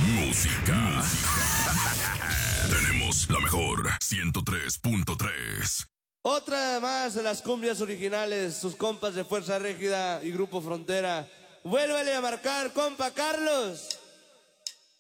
Música. Tenemos la mejor 103.3. Otra más de las cumbias originales, sus compas de Fuerza Régida y Grupo Frontera. Vuélvele a marcar, compa Carlos.